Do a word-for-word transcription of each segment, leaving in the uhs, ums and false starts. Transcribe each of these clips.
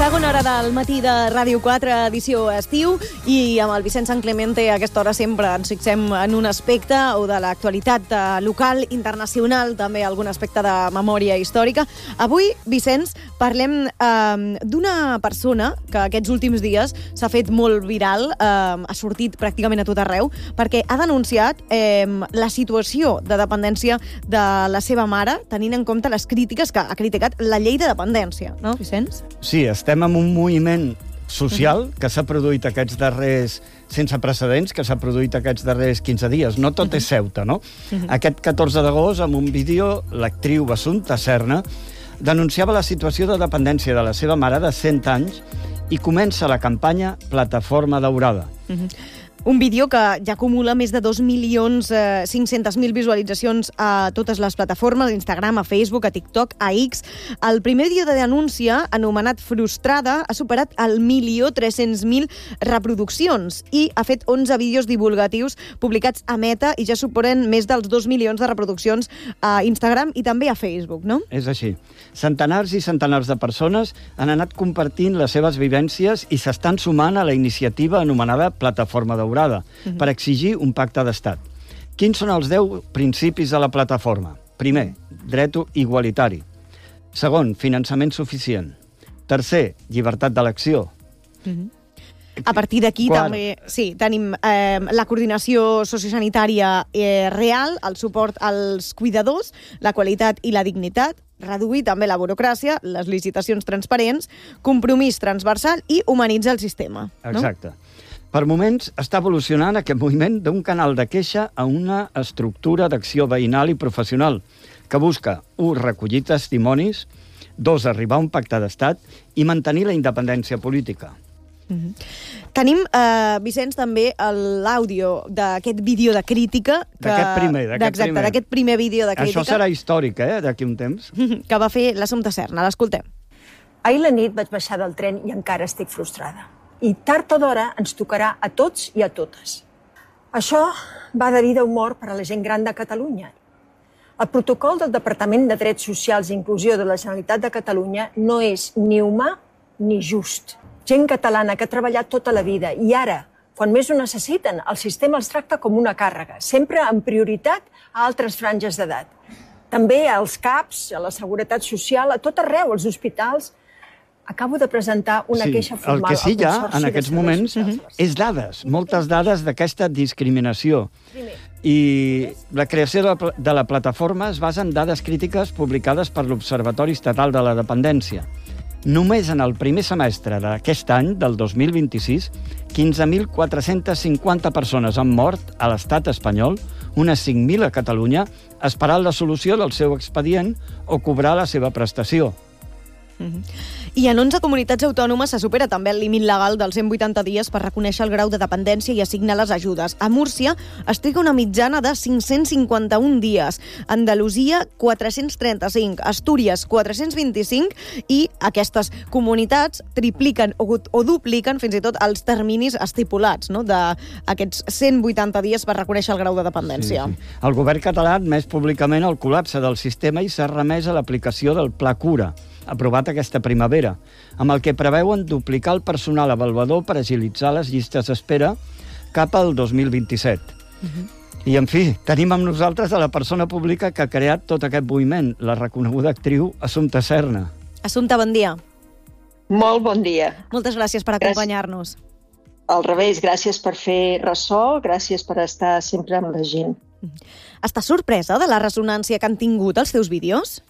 Segona hora del matí de Ràdio quatre, edició estiu, i amb el Vicent Sanclemente a aquesta hora sempre ens fixem en un aspecte o de l'actualitat local, internacional, també algun aspecte de memòria històrica. Avui, Vicenç, parlem eh, d'una persona que aquests últims dies s'ha fet molt viral, eh, ha sortit pràcticament a tot arreu, perquè ha denunciat eh, la situació de dependència de la seva mare, tenint en compte les crítiques que ha criticat la llei de dependència, no, Vicenç? Sí, estem en un moviment social que s'ha produït aquests darrers, sense precedents, que s'ha produït aquests darrers quinze dies. No tot és Ceuta, no? Aquest catorze d'agost, en un vídeo, l'actriu Assumpta Serna denunciava la situació de dependència de la seva mare de cent anys i comença la campanya Plataforma Daurada. Un vídeo que ja acumula més de dos milions cinc-centes mil visualitzacions a totes les plataformes, a Instagram, a Facebook, a TikTok, a X. El primer vídeo de denúncia, anomenat Frustrada, ha superat el milió tres-cents mil reproduccions i ha fet onze vídeos divulgatius publicats a Meta i ja superen més dels dos milions de reproduccions a Instagram i també a Facebook, no? És així. Centenars i centenars de persones han anat compartint les seves vivències i s'estan sumant a la iniciativa anomenada Plataforma Daurada Uh-huh. per exigir un pacte d'estat. Quins són els deu principis de la plataforma? Primer, dret igualitari. Segon, finançament suficient. Tercer, llibertat d'elecció. Uh-huh. A partir d'aquí també sí, tenim eh, la coordinació sociosanitària eh, real, el suport als cuidadors, la qualitat i la dignitat, reduir també la burocràcia, les licitacions transparents, compromís transversal i humanitzar el sistema. No? Exacte. Per moments està evolucionant aquest moviment d'un canal de queixa a una estructura d'acció veïnal i professional que busca, un, recollir testimonis, dos, arribar a un pacte d'estat i mantenir la independència política. Mm-hmm. Tenim, eh, Vicenç, també l'àudio d'aquest vídeo de crítica que... D'aquest primer, d'aquest primer. d'aquest primer vídeo de crítica. Això serà històric, eh, d'aquí un temps. Que va fer l'Assumpta Serna. L'escoltem. Ahir la nit vaig baixar del tren i encara estic frustrada. I tard o d'hora ens tocarà a tots i a totes. Això va de vida o mort per a la gent gran de Catalunya. El protocol del Departament de Drets Socials i Inclusió de la Generalitat de Catalunya no és ni humà ni just. Gent catalana que ha treballat tota la vida i ara, quan més ho necessiten, el sistema els tracta com una càrrega, sempre en prioritat a altres franges d'edat. També als C A Ps, a la Seguretat Social, a tot arreu, als hospitals. Acabo de presentar una sí, queixa formal. El que sí hi ha, en aquests moments, és dades, moltes dades d'aquesta discriminació. I la creació de la, de la plataforma es basa en dades crítiques publicades per l'Observatori Estatal de la Dependència. Només en el primer semestre d'aquest any, del dos mil vint-i-sis, quinze mil quatre-cents cinquanta persones han mort a l'estat espanyol, unes cinc mil a Catalunya, esperant la solució del seu expedient o cobrar la seva prestació. I en onze comunitats autònomes se supera també el límit legal dels cent vuitanta dies per reconèixer el grau de dependència i assignar les ajudes. A Múrcia es triga una mitjana de cinc-cents cinquanta-un dies, Andalusia quatre-cents trenta-cinc, Astúries quatre-cents vint-i-cinc i aquestes comunitats tripliquen o, o dupliquen fins i tot els terminis estipulats, no?, d'aquests cent vuitanta dies per reconèixer el grau de dependència. Sí, sí. El govern català ha admès públicament el col·lapse del sistema i s'ha remès a l'aplicació del Pla Cura, aprovat aquesta primavera, amb el que preveuen duplicar el personal avaluador per agilitzar les llistes d'espera cap al dos mil vint-i-set. Uh-huh. I, en fi, tenim amb nosaltres a la persona pública que ha creat tot aquest moviment, la reconeguda actriu Assumpta Serna. Assumpta, bon dia. Molt bon dia. Moltes gràcies per acompanyar-nos. Al revés, gràcies per fer ressò, gràcies per estar sempre amb la gent. Uh-huh. Estàs sorpresa de la ressonància que han tingut els teus vídeos?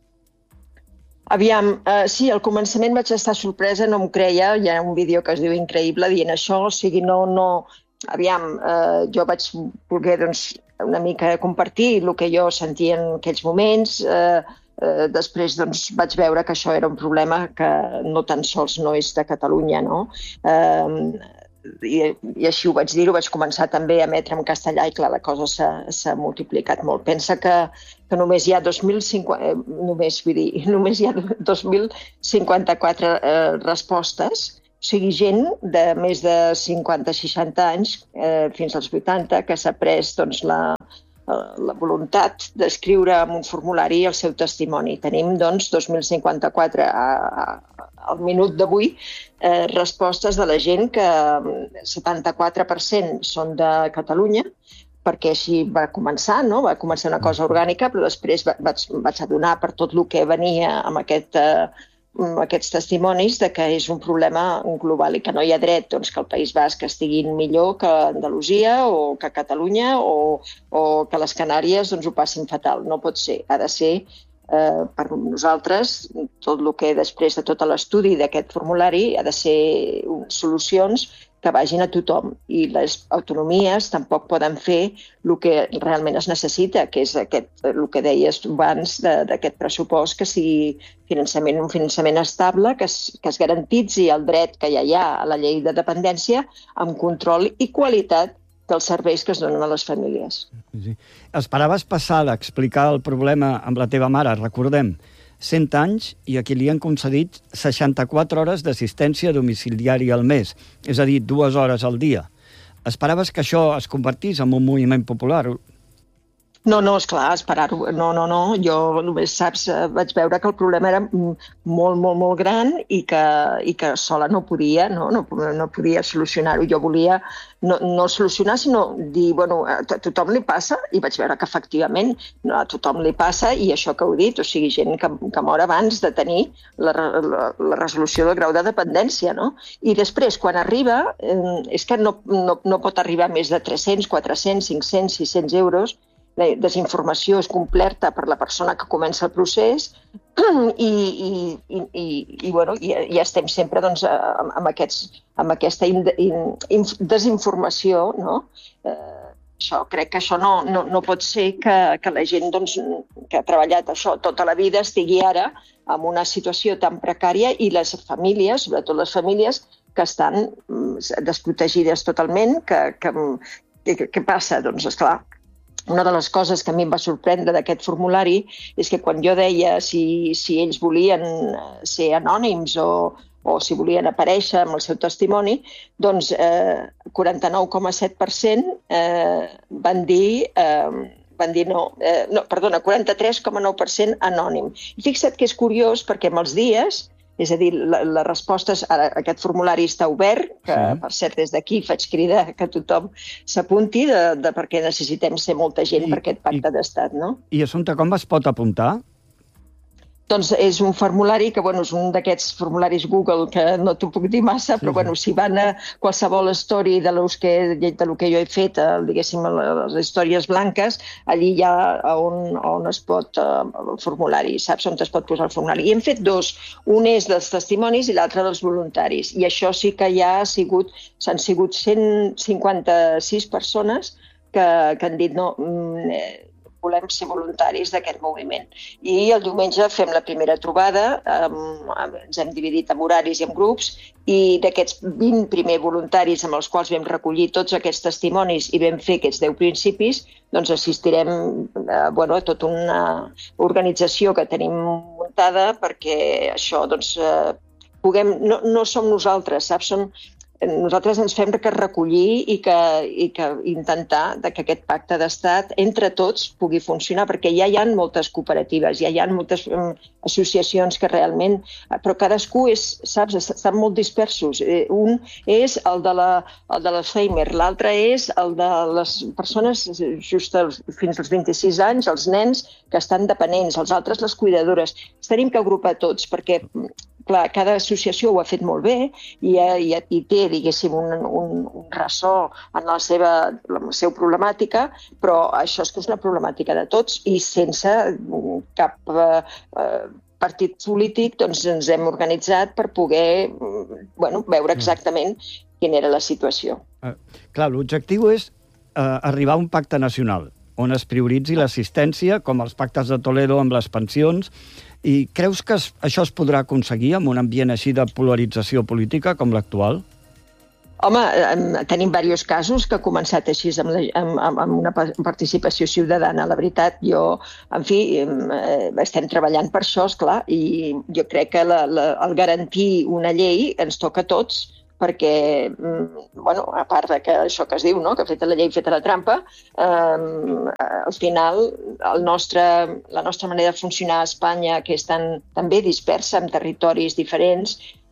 Aviam, uh, sí, al començament vaig estar sorpresa, no m'ho creia, hi ha un vídeo que es diu Increïble dient això, o sigui, no, no... Aviam, uh, jo vaig voler, doncs, una mica compartir el que jo sentia en aquells moments, uh, uh, després, doncs, vaig veure que això era un problema que no tan sols no és de Catalunya, no? Uh, I, i així ho vaig dir, ho vaig començar també a emetre en castellà i clar, la cosa s'ha multiplicat molt. Pensa que, que només hi ha dos mil cinquanta, només, vull dir, només hi ha dos mil cinquanta-quatre eh, respostes, o sigui, gent de més de cinquanta a seixanta anys, eh, fins als vuitanta, que s'ha pres doncs, la, la voluntat d'escriure en un formulari el seu testimoni. Tenim, doncs, dos mil cinquanta-quatre a, a, al minut d'avui eh, respostes de la gent que el setanta-quatre per cent són de Catalunya, perquè així va començar, no? Va començar una cosa orgànica, però després vaig, vaig adonar per tot el que venia amb aquest... Eh, aquests testimonis de que és un problema global i que no hi ha dret doncs, que el País Basc estiguin millor que Andalusia o que Catalunya o, o que les Canàries doncs, ho passin fatal. No pot ser. Ha de ser, eh, per nosaltres, tot el que després de tot l'estudi d'aquest formulari ha de ser solucions que vagin a tothom. I les autonomies tampoc poden fer el que realment es necessita, que és aquest, el que deies abans d'aquest pressupost, que sigui finançament, un finançament estable, que es, que es garantitzi el dret que ja hi ha a la llei de dependència amb control i qualitat dels serveis que es donen a les famílies. Sí. Esperaves passar d'explicar el problema amb la teva mare, recordem, cent anys i a qui li han concedit seixanta-quatre hores d'assistència domiciliària al mes, és a dir, dues hores al dia. Esperaves que això es convertís en un moviment popular? No, no, esclar, esperar-ho. No, no, no. Jo només, saps, vaig veure que el problema era molt, molt, molt gran i que, i que sola no podia, no, no, no podia solucionar-ho. Jo volia no, no solucionar, sinó dir, bueno, a tothom li passa, i vaig veure que efectivament a tothom li passa, i això que heu dit, o sigui, gent que, que mor abans de tenir la, la, la resolució del grau de dependència, no? I després, quan arriba, eh, és que no, no, no pot arribar més de tres-cents, quatre-cents, cinc-cents, sis-cents euros. La desinformació és completa per la persona que comença el procés i, i, i, i, i, bueno, i, i estem sempre doncs, amb, amb, aquests, amb aquesta in, in, desinformació. No? Eh, això, crec que això no, no, no pot ser que, que la gent doncs, que ha treballat això tota la vida estigui ara en una situació tan precària i les famílies, sobretot les famílies, que estan desprotegides totalment. Que, que, què passa? Doncs, esclar, una de les coses que a mi em va sorprendre d'aquest formulari és que quan jo deia si, si ells volien ser anònims o, o si volien aparèixer amb el seu testimoni, doncs eh, quaranta-nou coma set per cent eh, van dir... Eh, van dir no, eh, no perdona, quaranta-tres coma nou per cent anònim. I fixa't que és curiós perquè amb els dies, és a dir, les respostes, ara aquest formulari està obert, que sí. Per cert des d'aquí faig crida que tothom s'apunti, de, de perquè necessitem ser molta gent I, per aquest pacte d'estat, no? I Assumpta, com es pot apuntar? Doncs és un formulari que, bueno, és un d'aquests formularis Google que no t'ho puc dir massa, però, sí, bueno, si van a qualsevol story de lo que, de lo que jo he fet, diguéssim, les històries blanques, allí hi ha on, on es pot, el formulari, saps on es pot posar el formulari. I hem fet dos, un és dels testimonis i l'altre dels voluntaris, i això sí que ja ha sigut, s'han sigut cent cinquanta-sis persones que, que han dit no, eh, volem ser voluntaris d'aquest moviment. I el diumenge fem la primera trobada, um, ens hem dividit en horaris i en grups, i d'aquests vint primers voluntaris amb els quals vam recollir tots aquests testimonis i vam fer aquests deu principis, doncs assistirem eh, bueno, a tota una organització que tenim muntada perquè això, doncs, eh, puguem... No, no som nosaltres, saps? Som... Nosaltres ens fem que recollir i que, i que intentar que aquest pacte d'estat entre tots pugui funcionar, perquè ja hi ha moltes cooperatives, ja hi ha moltes um, associacions que realment... Però cadascú és, saps, estan molt dispersos. Un és el de la, el de l'Alzheimer, l'altre és el de les persones just els, fins als vint-i-sis anys, els nens que estan dependents, els altres les cuidadores. Els tenim que agrupar tots, perquè... Clar, cada associació ho ha fet molt bé i, i, i té, diguéssim, un, un, un ressò en la seva, la seva problemàtica, però això és que és una problemàtica de tots i sense cap eh, partit polític doncs ens hem organitzat per poder bueno, veure exactament quina era la situació. Uh, clar, l'objectiu és uh, arribar a un pacte nacional on es prioritzi l'assistència, com els pactes de Toledo amb les pensions. I creus que es, això es podrà aconseguir amb un ambient així de polarització política com l'actual? Home, tenim diversos casos que ha començat així amb, la, amb, amb una participació ciutadana. La veritat, jo, en fi, estem treballant per això, esclar, i jo crec que la, la, el garantir una llei ens toca a tots, perquè, bueno, a part de que això que es diu, no? Que feta la llei, feta la trampa, eh, al final el nostre, la nostra manera de funcionar a Espanya, que és tan, tan bé dispersa en territoris diferents,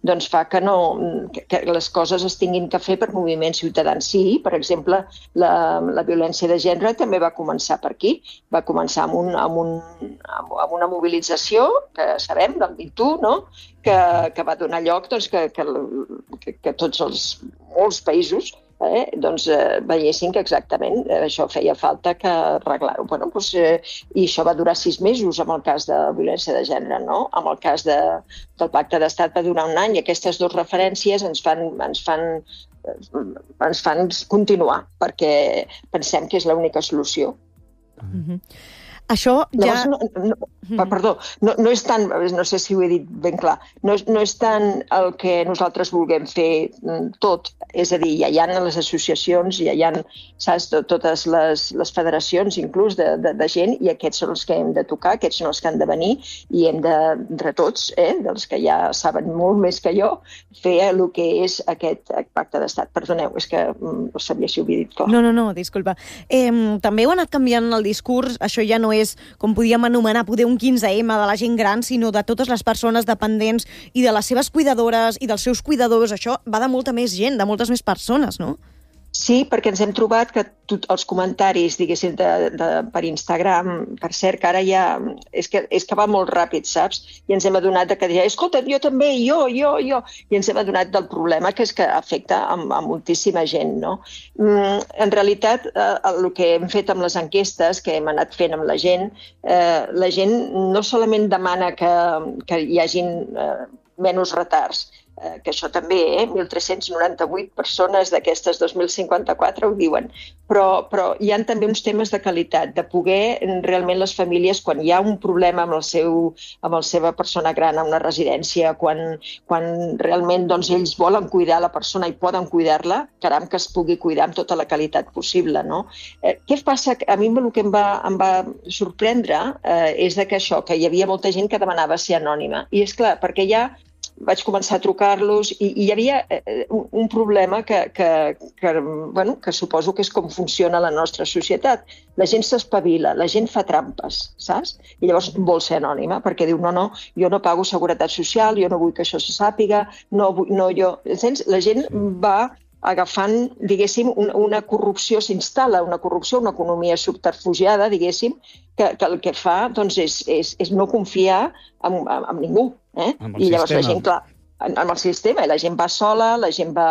doncs fa que, no, que les coses es tinguin que fer per moviments ciutadans. Sí, per exemple, la, la violència de gènere també va començar per aquí. Va començar amb, un, amb, un, amb una mobilització, que sabem, del Me Too, no? que, que va donar lloc doncs, que, que, que tots els molts països Eh, doncs eh, veiessin que exactament eh, això feia falta que arreglar-ho. Bueno, doncs, eh, I això va durar sis mesos amb el cas de violència de gènere, no? Amb el cas de, del Pacte d'Estat va durar un any i aquestes dues referències ens fan, ens fan, eh, ens fan continuar perquè pensem que és l'única solució. Mm-hmm. Això ja... Llavors, no, no, mm-hmm. perdó, no, no és tant, no sé si ho he dit ben clar, no és, no és tant el que nosaltres vulguem fer tot, és a dir, ja hi ha les associacions, ja hi ha, saps, totes les, les federacions, inclús, de, de, de gent, i aquests són els que hem de tocar, aquests són els que han de venir, i hem de, entre tots, eh, dels que ja saben molt més que jo, fer el que és aquest pacte d'estat. Perdoneu, és que no sabia si ho havia dit clar. No, no, no, disculpa. Eh, també heu anat canviant el discurs, això ja no és, com podíem anomenar, poder un quinze ema de la gent gran, sinó de totes les persones dependents i de les seves cuidadores i dels seus cuidadors. Això va de molta més gent, de moltes més persones, no? Sí, perquè ens hem trobat que tot, els comentaris, diguéssim, de, de, per Instagram, per cert, que ara ja... És que, és que va molt ràpid, saps? I ens hem adonat que deia, escolta, jo també, jo, jo, jo... I ens hem adonat del problema, que és que afecta a, a moltíssima gent, no? Mm, en realitat, eh, el que hem fet amb les enquestes, que hem anat fent amb la gent, eh, la gent no solament demana que, que hi hagin eh, menys retards, Eh, que això també, eh? mil tres-cents noranta-vuit persones d'aquestes dos mil cinquanta-quatre ho diuen, però, però hi ha també uns temes de qualitat, de poder realment les famílies, quan hi ha un problema amb, el seu, amb la seva persona gran a una residència, quan, quan realment doncs, ells volen cuidar la persona i poden cuidar-la, caram, que es pugui cuidar amb tota la qualitat possible. No? Eh, què passa? A mi el que em va, em va sorprendre eh, és que això, que hi havia molta gent que demanava ser anònima. I és clar, perquè ja vaig començar a trucar-los i, i hi havia eh, un, un problema que, que, que, bueno, que suposo que és com funciona la nostra societat. La gent s'espavila, la gent fa trampes, saps? I llavors vol ser anònima perquè diu, no, no, jo no pago seguretat social, jo no vull que això se sàpiga, no, no jo... La gent va agafant, diguéssim, una, una corrupció, s'instal·la una corrupció, una economia subterfugiada, diguéssim, que, que el que fa doncs, és, és, és no confiar en, en, en ningú. Eh? I llavors sistema. La gent, clar, en, en el sistema, i la gent va sola, la gent va,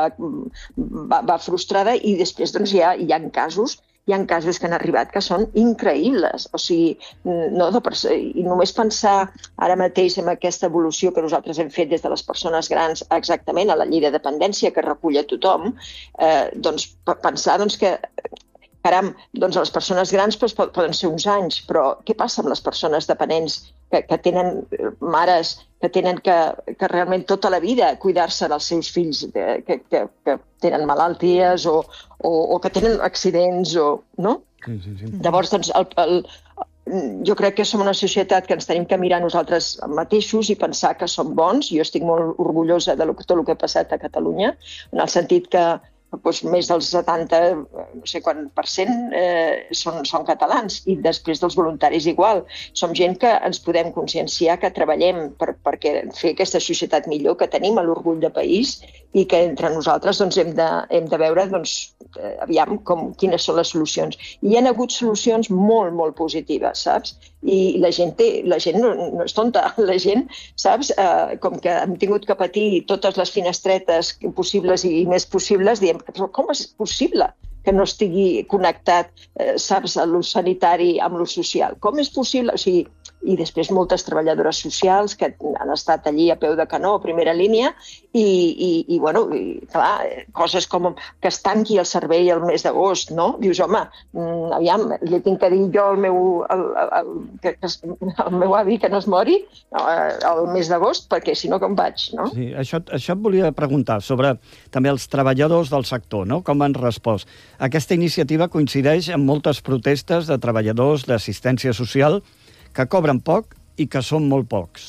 va, va frustrada i després doncs, hi, ha, hi ha casos hi ha casos que han arribat que són increïbles. O sigui, no, i només pensar ara mateix en aquesta evolució que nosaltres hem fet des de les persones grans exactament a la llei de dependència que recull a tothom, eh, doncs pensar doncs, que caram, doncs les persones grans doncs, poden ser uns anys, però què passa amb les persones dependents que, que tenen mares que tenen que, que realment tota la vida cuidar-se dels seus fills que, que, que tenen malalties o, o, o que tenen accidents, o, no? Sí, sí, sí. Llavors, doncs, el, el, jo crec que som una societat que ens tenim que mirar nosaltres mateixos i pensar que som bons. Jo estic molt orgullosa de tot el que ha passat a Catalunya, en el sentit que doncs, més del setanta, no sé quant per cent eh, són, són catalans i després dels voluntaris igual. Som gent que ens podem conscienciar que treballem per, perquè fer aquesta societat millor, que tenim l'orgull de país i que entre nosaltres doncs, hem, de, hem de veure doncs, eh, aviam com, quines són les solucions. I hi ha hagut solucions molt, molt positives, saps? I la gent, té, la gent no, no és tonta, la gent, saps? Eh, com que hem tingut que patir totes les finestretes possibles i més possibles, diem, però com és possible que no estigui connectat, eh, saps, a l'ús sanitari amb l'ús social? Com és possible? O sigui, i després moltes treballadores socials que han estat allí a peu de canó, a primera línia, i, i, i bueno, i, clar, coses com que es tanqui el servei el mes d'agost, no? Dius, home, aviam, li tinc que dir jo al meu, al, al, que, al meu avi que no es mori no, el mes d'agost, perquè si no com vaig, no? Sí, això, això et volia preguntar sobre també els treballadors del sector, no? Com han respost. Aquesta iniciativa coincideix amb moltes protestes de treballadors d'assistència social que cobren poc i que són molt pocs.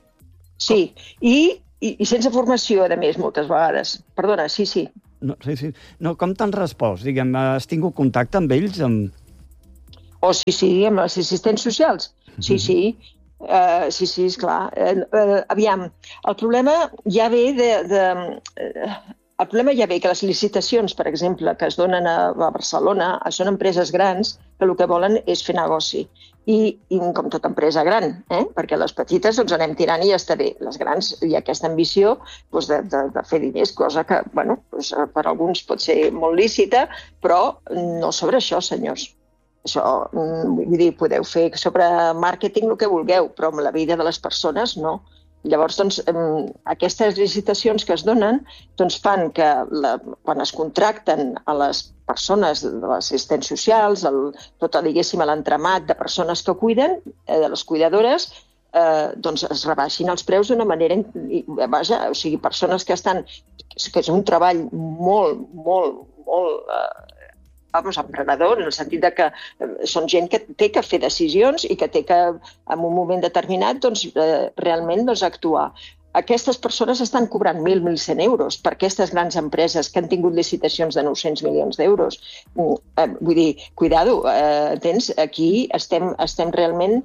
Sí, i, i, i sense formació, a més, moltes vegades. Perdona, sí, sí. No, sí, sí. No, com t'han respost? Diguem, has tingut contacte amb ells? Amb... Oh, sí, sí, amb els assistents socials. Sí, sí. Uh, sí, sí, esclar. Uh, uh, aviam, el problema ja ve de... de uh, el problema ja ve que les licitacions, per exemple, que es donen a, a Barcelona, són empreses grans que el que volen és fer negoci. I, i com tota empresa gran, eh? Perquè les petites doncs, anem tirant i ja està bé. Les grans hi ha aquesta ambició doncs, de, de, de fer diners, cosa que bueno, doncs, per alguns pot ser molt lícita, però no sobre això, senyors. Això, vull dir, podeu fer sobre màrqueting el que vulgueu, però amb la vida de les persones no. Llavors, doncs, aquestes licitacions que es donen doncs, fan que la, quan es contracten a les persones de les assistents socials, el, tot, diguéssim, l'entramat de persones que cuiden, eh, de les cuidadores, eh, doncs es rebaixin els preus d'una manera... Vaja, o sigui, persones que estan... que és un treball molt, molt, molt... Eh, vamos, emprenedor, en el sentit de que són gent que té que fer decisions i que té que, en un moment determinat, doncs, eh, realment doncs, actuar. Aquestes persones estan cobrant mil, mil cent euros per aquestes grans empreses que han tingut licitacions de nou-cents milions d'euros. Eh, vull dir, cuidado, eh, tens, aquí estem, estem realment...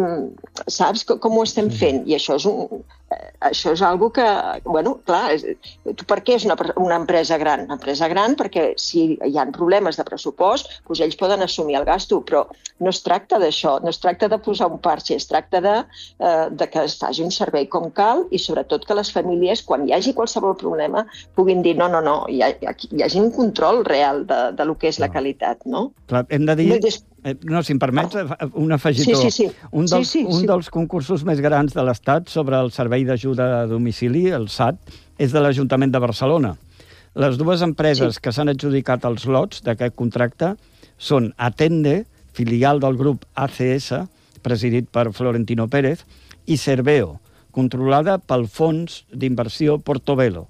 Saps com ho estem fent? I això és un... Això és algo que, bueno, clar, per què és una, una empresa gran? Una empresa gran perquè si hi ha problemes de pressupost, doncs ells poden assumir el gasto, però no es tracta d'això, no es tracta de posar un parche, es tracta de, eh, de que es faci un servei com cal i sobretot que les famílies, quan hi hagi qualsevol problema, puguin dir no, no, no, hi, ha, hi hagi un control real de, de lo que és la qualitat, no? Clar, hem de dir... No, si em permets, un afegitó. Sí, sí, sí. Un, dels, sí, sí, un sí. dels concursos més grans de l'Estat sobre el servei d'ajuda a domicili, el S A D, és de l'Ajuntament de Barcelona. Les dues empreses sí. que s'han adjudicat els lots d'aquest contracte són Atende, filial del grup A C S, presidit per Florentino Pérez, i Serveo, controlada pel fons d'inversió Portobello.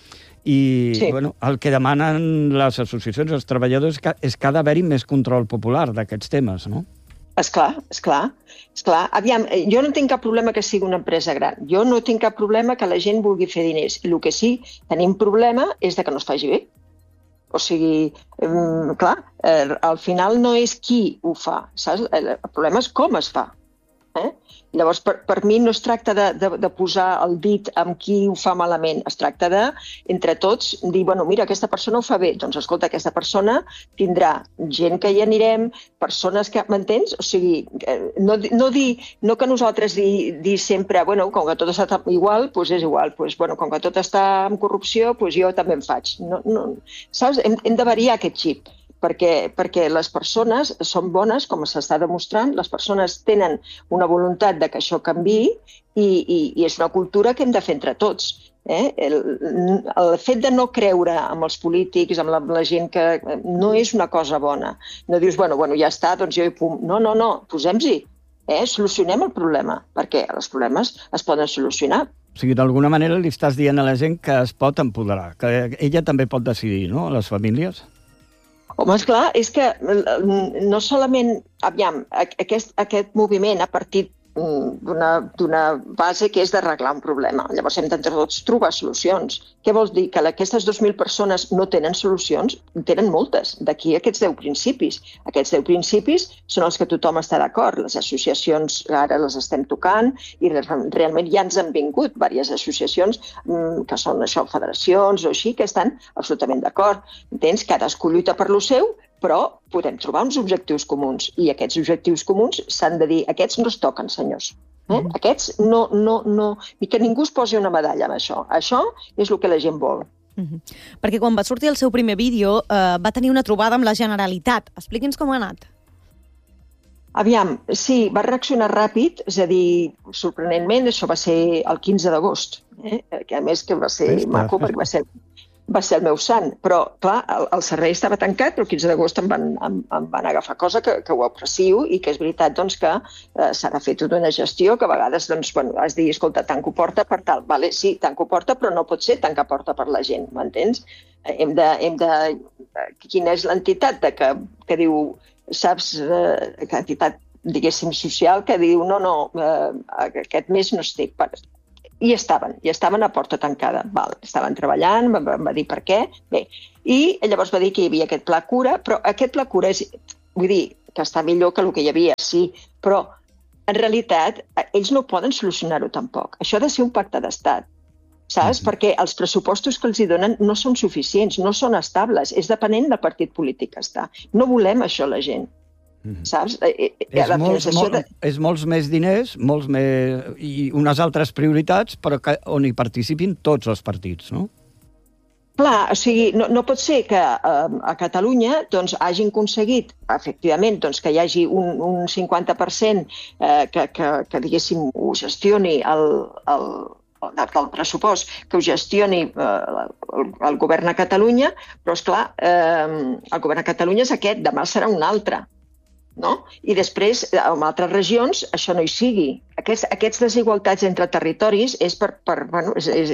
I sí. bueno, el que demanen les associacions, els treballadors, és que ha d'haver-hi més control popular d'aquests temes, no? Esclar, esclar. esclar. Aviam, jo no tinc cap problema que sigui una empresa gran. Jo no tinc cap problema que la gent vulgui fer diners. El que sí tenim problema és de que no es faci bé. O sigui, eh, clar, eh, al final no és qui ho fa, saps? El problema és com es fa. Eh? Llavors, per, per mi no es tracta de, de, de posar el dit amb qui ho fa malament, es tracta de, entre tots, dir, bueno, mira, aquesta persona ho fa bé, doncs escolta, aquesta persona tindrà gent que hi anirem, persones que, m'entens? O sigui, no, no, dir, no que nosaltres dir, dir sempre, bueno, com que tot està igual, doncs és igual, doncs, bueno, com que tot està en corrupció, doncs jo també en faig. No, no, saps? Hem, hem de variar aquest xip. Perquè, perquè les persones són bones, com s'està demostrant, les persones tenen una voluntat de que això canviï i, i, i és una cultura que hem de fer entre tots. Eh? El, el fet de no creure amb els polítics, amb la, la gent que no és una cosa bona. No dius, bueno, bueno ja està, doncs jo hi pum. No, no, no, posem-hi. Eh? Solucionem el problema, perquè els problemes es poden solucionar. O sigui, d'alguna manera li estàs dient a la gent que es pot empoderar, que ella també pot decidir, no?, les famílies. Home, esclar, és que no solament, aviam, aquest, aquest moviment ha partit d'una base que és d'arreglar un problema. Llavors hem d'entre tots trobar solucions. Què vols dir? Que aquestes dos mil persones no tenen solucions? Tenen moltes. D'aquí aquests deu principis. Aquests deu principis són els que tothom està d'acord. Les associacions ara les estem tocant i realment ja ens han vingut diverses associacions que són això, federacions o així, que estan absolutament d'acord. Entens? Cadascú lluita per lo seu, però podem trobar uns objectius comuns i aquests objectius comuns s'han de dir, aquests no es toquen, senyors. Eh? Mm. Aquests no, no, no... I que ningú es posi una medalla amb això. Això és el que la gent vol. Mm-hmm. Perquè quan va sortir el seu primer vídeo eh, va tenir una trobada amb la Generalitat. Expliqui'ns com ha anat. Aviam, sí, va reaccionar ràpid, és a dir, sorprenentment, això va ser el quinze d'agost, eh? Que a més que va ser Festa. maco perquè va ser... va ser el meu sant, però clar, el, el servei estava tancat, però el quinze d'agost em van, em, em van agafar cosa que, que ho aprecio i que és veritat doncs, que eh, s'ha de fer tota una gestió que a vegades doncs, bueno, has de dir, escolta, tanco porta per tal. Vale, sí, tanco porta, però no pot ser tancar porta per la gent, m'entens? Hem de, hem de... Quina és l'entitat de que, que diu, saps, eh, que entitat, diguéssim, social, que diu, no, no, eh, aquest mes no estic per... I estaven, i estaven a porta tancada. Val, estaven treballant, em va, va dir per què. Bé, i llavors va dir que hi havia aquest pla cura, però aquest pla cura és, vull dir, que està millor que el que hi havia, sí, però en realitat, ells no poden solucionar-ho tampoc. Això ha de ser un pacte d'estat, saps? Mm-hmm. Perquè els pressupostos que els hi donen no són suficients, no són estables, és depenent del partit polític que està. No volem això la gent, mm-hmm. saps? És, la molts, sensació molt, de... és molts més diners molts més, i unes altres prioritats, però que, on hi participin tots els partits, no? Clar, o sigui, no, no pot ser que eh, a Catalunya doncs, hagin aconseguit, efectivament, doncs, que hi hagi un, un cinquanta per cent eh, que, que, que, diguéssim, ho gestioni el, el, el, del pressupost, que ho gestioni eh, el, el govern a Catalunya, però, esclar, eh, el govern a Catalunya és aquest, demà serà un altre. No? I després, en altres regions, això no hi sigui. Aquests, aquests desigualtats entre territoris és per... per bueno, és, és,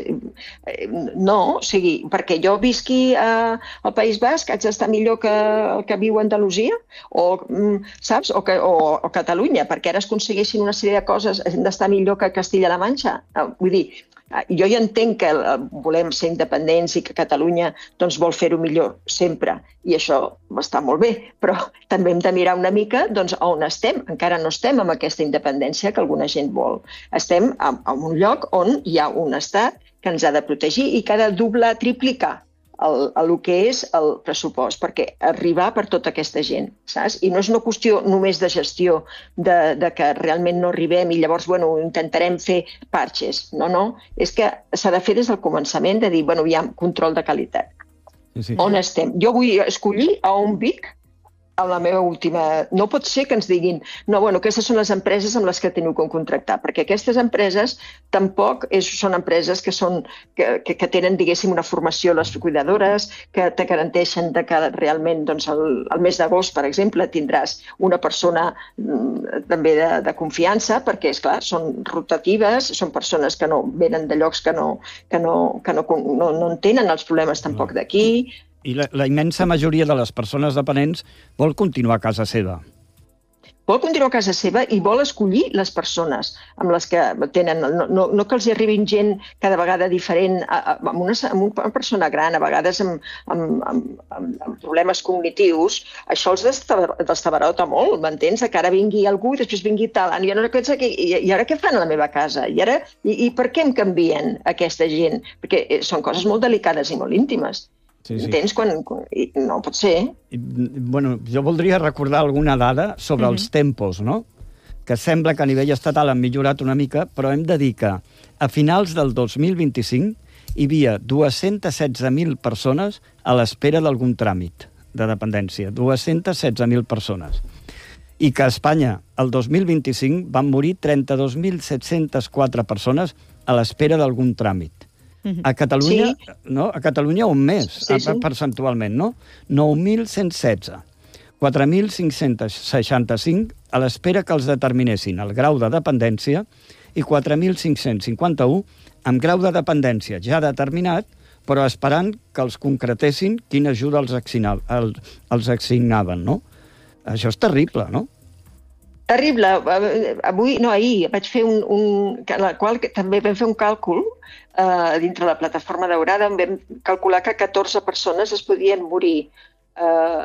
no, o sigui, perquè jo visqui a, al País Basc, haig d'estar millor que el que viu a Andalusia, o, saps? O, que, o, o Catalunya, perquè ara es aconsegueixin una sèrie de coses, hem d'estar millor que Castilla-La Manxa. Vull dir, jo ja entenc que volem ser independents i que Catalunya doncs, vol fer-ho millor sempre, i això està molt bé, però també hem de mirar una mica doncs, on estem. Encara no estem amb aquesta independència que alguna gent vol. Estem en un lloc on hi ha un estat que ens ha de protegir i que ha de doblar, triplicar el, el que és el pressupost, perquè arribar per tota aquesta gent, saps? I no és una qüestió només de gestió, de, de que realment no arribem i llavors, bueno, intentarem fer parxes. No, no, és que s'ha de fer des del començament, de dir, bueno, hi ha control de qualitat. Sí, sí. On estem? Jo vull escollir a on vic a la meva última... No pot ser que ens diguin no, bueno, aquestes són les empreses amb les que teniu que contractar, perquè aquestes empreses tampoc és, són empreses que, són, que, que, que tenen, diguéssim, una formació, les cuidadores, que te garanteixen de que realment doncs, el, el mes d'agost, per exemple, tindràs una persona mm, també de, de confiança, perquè, és clar, són rotatives, són persones que no venen de llocs que no, que no, que no, no, no entenen els problemes tampoc d'aquí. I la, la immensa majoria de les persones dependents vol continuar a casa seva. Vol continuar a casa seva i vol escollir les persones amb les que tenen... No, no, no que els hi arribin gent cada vegada diferent, amb una, amb una persona gran, a vegades amb, amb, amb, amb, amb problemes cognitius. Això els destabarota molt, m'entens? Que ara vingui algú i després vingui tal. I ara, i, i ara què fan a la meva casa? I, ara, i, i per què em canvien aquesta gent? Perquè són coses molt delicades i molt íntimes. Sí, sí. Entens? Quan, quan, no pot ser. Bueno, jo voldria recordar alguna dada sobre mm-hmm. els tempos, no? Que sembla que a nivell estatal han millorat una mica, però hem de dir que a finals del dos mil vint-i-cinc hi havia dues-centes setze mil persones a l'espera d'algun tràmit de dependència. dues-centes setze mil persones. I que a Espanya, el dos mil vint-i-cinc, van morir trenta-dos mil set-cents quatre persones a l'espera d'algun tràmit. A Catalunya, sí. no? A Catalunya un mes, sí, sí. percentualment, no? nou mil cent setze. quatre mil cinc-cents seixanta-cinc a l'espera que els determinessin el grau de dependència i quatre mil cinc-cents cinquanta-un amb grau de dependència ja determinat, però esperant que els concretessin quina ajuda els, els, els assignaven, no? Això és terrible, no? Terrible. Avui, no, ahir vaig fer un... un en la qual també vam fer un càlcul eh, dintre la plataforma Daurada, on vam calcular que catorze persones es podien morir eh,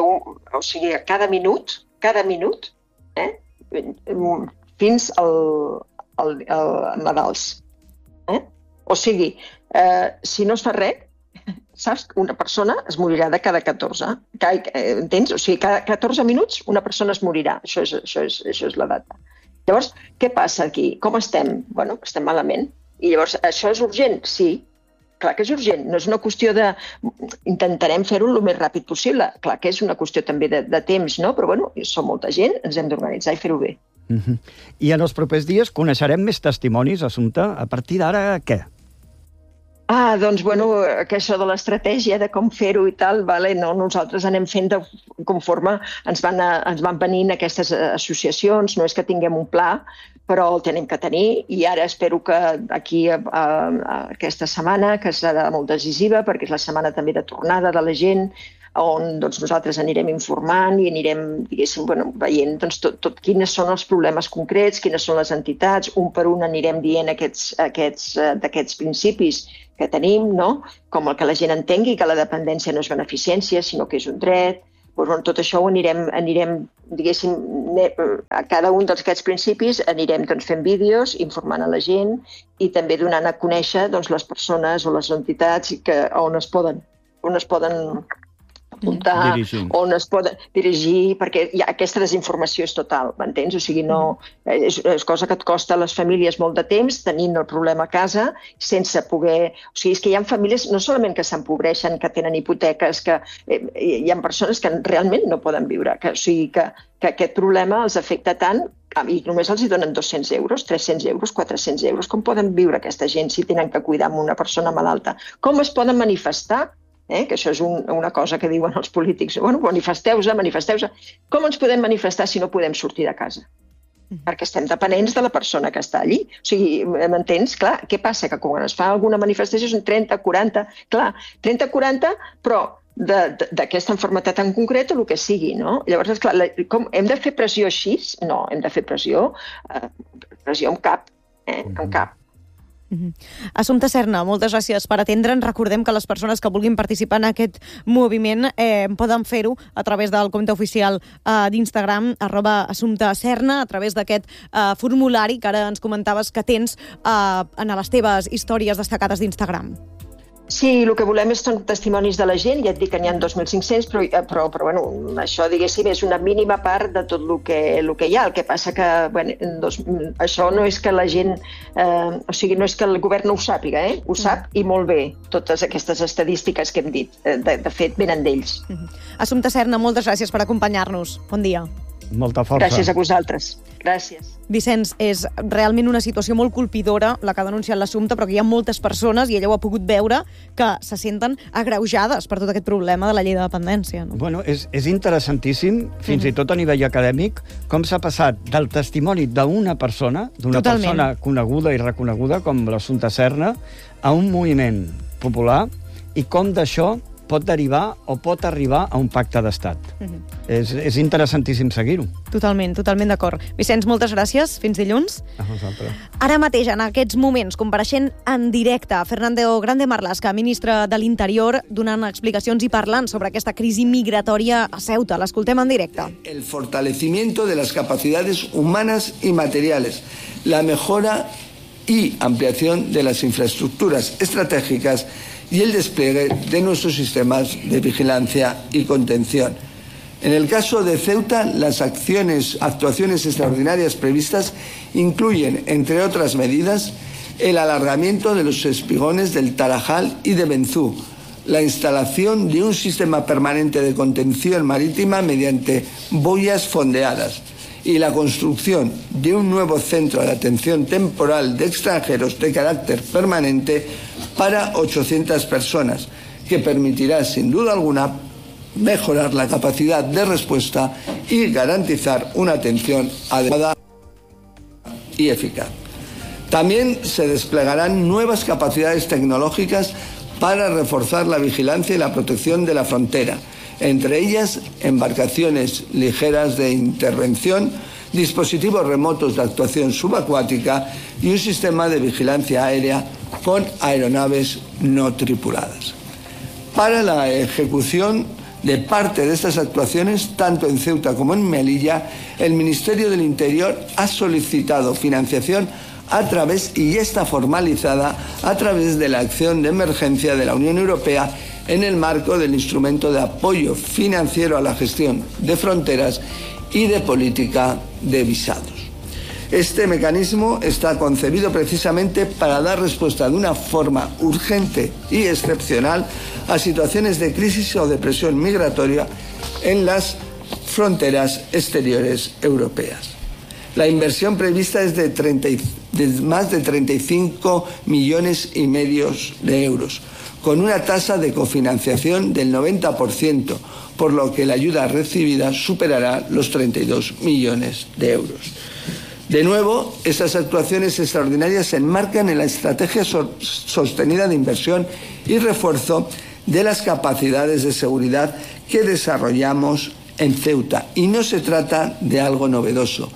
o sigui, cada minut, cada minut, eh, fins al, al, al Nadals. Eh? O sigui, eh, si no es fa res, saps? Una persona es morirà de cada catorze. Entens? O sigui, cada catorze minuts una persona es morirà. Això és, això és, això és la data. Llavors, què passa aquí? Com estem? Bueno, estem malament. I llavors, això és urgent? Sí. Clar que és urgent. No és una qüestió de... Intentarem fer-ho el més ràpid possible. Clar que és una qüestió també de, de temps, no? Però, bueno, som molta gent, ens hem d'organitzar i fer-ho bé. Uh-huh. I en els propers dies coneixerem més testimonis, Assumpta. A partir d'ara, què? Ah, doncs, bueno, que això de l'estratègia, de com fer-ho i tal, vale, no, nosaltres anem fent de, conforme ens van, a, ens van venint aquestes associacions, no és que tinguem un pla, però el tenim que tenir, i ara espero que aquí, a, a, a aquesta setmana, que serà molt decisiva, perquè és la setmana també de tornada de la gent, on doncs, nosaltres anirem informant i anirem, diguéssim, bueno, veient doncs, tot, tot quines són els problemes concrets, quines són les entitats, un per un anirem dient aquests, aquests, d'aquests principis que tenim, no? Com el que la gent entengui que la dependència no és beneficència, sinó que és un dret, Doncs, tot això ho anirem, anirem diguéssim, a cada un d'aquests principis anirem doncs, fent vídeos, informant a la gent i també donant a conèixer doncs, les persones o les entitats que, on es poden, on es poden apuntar, dirigir. on es poden dirigir, perquè ja, aquesta desinformació és total, m'entens? O sigui, no, és, és cosa que et costa a les famílies molt de temps, tenint el problema a casa, sense poder... O sigui, és que hi ha famílies no solament que s'empobreixen, que tenen hipoteques, que eh, hi ha persones que realment no poden viure, que, o sigui, que, que aquest problema els afecta tant i només els hi donen dos-cents euros, tres-cents euros, quatre-cents euros. Com poden viure aquesta gent si tenen que cuidar amb una persona malalta? Com es poden manifestar? Eh? Que això és un, una cosa que diuen els polítics. Bueno, manifesteu-se, manifesteu-se. Com ens podem manifestar si no podem sortir de casa? Perquè estem dependents de la persona que està allí. O sigui, m'entens? Clar, què passa? Que quan es fa alguna manifestació són trenta, quaranta... Clar, trenta, quaranta, però d'aquesta malaltia en concret o el que sigui, no? Llavors, esclar, com, hem de fer pressió així? No, hem de fer pressió, eh, pressió amb cap, eh? amb cap. Uh-huh. Assumpta Serna, moltes gràcies per atendre'ns. Recordem que les persones que vulguin participar en aquest moviment eh, poden fer-ho a través del compte oficial eh, d'Instagram, arroba Assumpta Serna, a través d'aquest eh, formulari que ara ens comentaves que tens eh, en les teves històries destacades d'Instagram. Sí, el que volem és testimonis de la gent, ja et dic que n'hi ha dos mil cinc-cents, però, però, però bueno, això, diguéssim, és una mínima part de tot el que, el que hi ha. El que passa que, bueno, dos, això no és que la gent, eh, o sigui, no és que el govern no ho sàpiga, eh? Ho sap i molt bé, totes aquestes estadístiques que hem dit. De, de fet, venen d'ells. Uh-huh. Assumpta Serna, moltes gràcies per acompanyar-nos. Bon dia. Molta força. Gràcies a vosaltres. Gràcies. Vicenç, és realment una situació molt colpidora la que ha denunciat l'Assumpta, però que hi ha moltes persones, i ella ho ha pogut veure, que se senten agreujades per tot aquest problema de la llei de dependència. No? Bueno, és, és interessantíssim, fins mm-hmm. i tot a nivell acadèmic, com s'ha passat del testimoni d'una persona, d'una persona coneguda i reconeguda, com l'Assumpta Serna, a un moviment popular, i com d'això pot derivar o pot arribar a un pacte d'estat. Mm-hmm. És, és interessantíssim seguir-ho. Totalment, totalment d'acord. Vicenç, moltes gràcies. Fins dilluns. A vosaltres. Ara mateix, en aquests moments, compareixent en directe, Fernando Grande Marlaska, ministre de l'Interior, donant explicacions i parlant sobre aquesta crisi migratòria a Ceuta. L'escoltem en directe. El fortalecimiento de las capacidades humanas y materiales, la mejora y ampliación de las infraestructuras estratégicas y el despliegue de nuestros sistemas de vigilancia y contención. En el caso de Ceuta, las acciones, actuaciones extraordinarias previstas incluyen, entre otras medidas, el alargamiento de los espigones del Tarajal y de Benzú, la instalación de un sistema permanente de contención marítima mediante boyas fondeadas y la construcción de un nuevo centro de atención temporal de extranjeros de carácter permanente para ochocientas personas, que permitirá, sin duda alguna, mejorar la capacidad de respuesta y garantizar una atención adecuada y eficaz. También se desplegarán nuevas capacidades tecnológicas para reforzar la vigilancia y la protección de la frontera, entre ellas embarcaciones ligeras de intervención, dispositivos remotos de actuación subacuática y un sistema de vigilancia aérea con aeronaves no tripuladas. Para la ejecución de parte de estas actuaciones, tanto en Ceuta como en Melilla, el Ministerio del Interior ha solicitado financiación a través, y ya está formalizada, a través de la acción de emergencia de la Unión Europea en el marco del instrumento de apoyo financiero a la gestión de fronteras y de política de visados. Este mecanismo está concebido precisamente para dar respuesta de una forma urgente y excepcional a situaciones de crisis o de presión migratoria en las fronteras exteriores europeas. La inversión prevista es de, treinta, de más de treinta y cinco millones y medio de euros, con una tasa de cofinanciación del noventa por ciento, por lo que la ayuda recibida superará los treinta y dos millones de euros. De nuevo, estas actuaciones extraordinarias se enmarcan en la estrategia so- sostenida de inversión y refuerzo de las capacidades de seguridad que desarrollamos en Ceuta. Y no se trata de algo novedoso.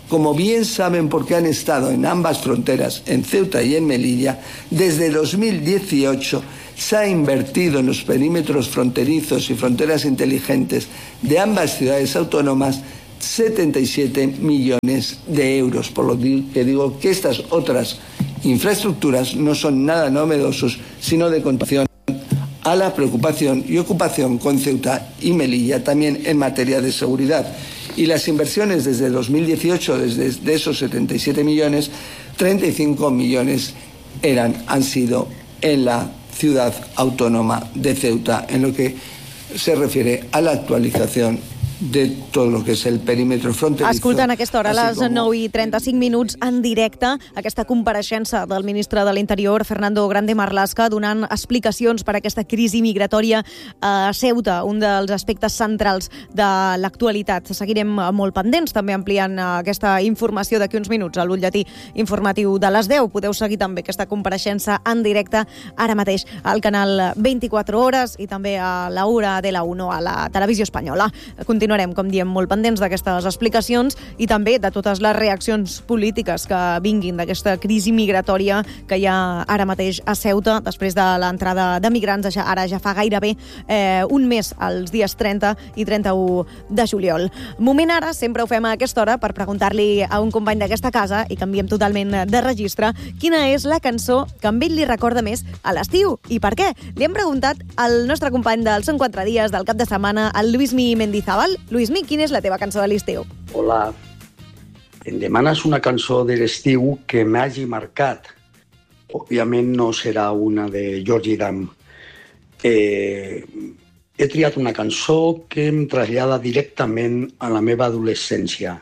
Como bien saben porque han estado en ambas fronteras, en Ceuta y en Melilla, desde dos mil dieciocho se ha invertido en los perímetros fronterizos y fronteras inteligentes de ambas ciudades autónomas setenta y siete millones de euros, por lo que digo que estas otras infraestructuras no son nada novedosos, sino de continuación a la preocupación y ocupación con Ceuta y Melilla, también en materia de seguridad. Y las inversiones desde dos mil dieciocho, desde de esos setenta y siete millones, treinta y cinco millones eran, han sido en la ciudad autónoma de Ceuta, en lo que se refiere a la actualización de tot el que és el perímetre fronterizo. Escoltant a aquesta hora, a les nou i trenta-cinc minuts, en directe, aquesta compareixença del ministre de l'Interior, Fernando Grande Marlaska, donant explicacions per a aquesta crisi migratòria a Ceuta, un dels aspectes centrals de l'actualitat. Seguirem molt pendents, també ampliant aquesta informació d'aquí uns minuts al butlletí informatiu de les deu. Podeu seguir també aquesta compareixença en directe ara mateix al canal vint-i-quatre hores i també a la Hora de la Uno, a la televisió espanyola. Continuem Continuarem, com diem, molt pendents d'aquestes explicacions i també de totes les reaccions polítiques que vinguin d'aquesta crisi migratòria que hi ha ara mateix a Ceuta després de l'entrada de migrants, ara ja fa gairebé eh, un mes, els dies trenta i trenta-u de juliol. Moment ara, sempre ho fem a aquesta hora, per preguntar-li a un company d'aquesta casa, i canviem totalment de registre, quina és la cançó que amb ell li recorda més a l'estiu i per què? Li hem preguntat al nostre company del Són quatre dies del cap de setmana, el Luismi Mendizábal. Luismi, quina és la teva cançó de l'estiu? Hola. Em demanes una cançó de l'estiu que m'hagi marcat. Òbviament no serà una de Georgie Dan. Eh, he triat una cançó que em trasllada directament a la meva adolescència.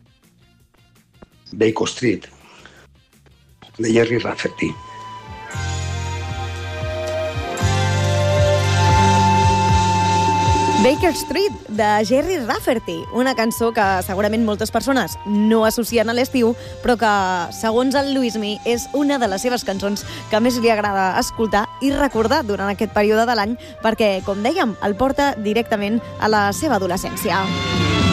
Baker Street, de Gerry Rafferty. Baker Street, de Gerry Rafferty, una cançó que segurament moltes persones no associen a l'estiu, però que, segons el Luismi, és una de les seves cançons que més li agrada escoltar i recordar durant aquest període de l'any, perquè, com dèiem, el porta directament a la seva adolescència.